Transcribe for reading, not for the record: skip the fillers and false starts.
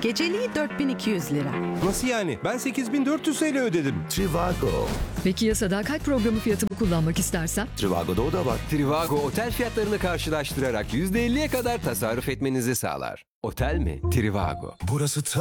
Geceliği 4200 lira. Nasıl yani? Ben 8400 TL ödedim. Trivago. Peki ya sadakat programı fiyatımı kullanmak istersem? Trivago'da o da var. Trivago otel fiyatlarını karşılaştırarak %50'ye kadar tasarruf etmenizi sağlar. Otel mi? Trivago. Burası